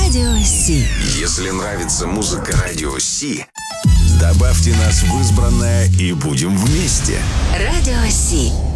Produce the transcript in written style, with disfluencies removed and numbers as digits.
Радио Си. Если нравится музыка Радио Си, добавьте нас в избранное и будем вместе. Радио Си.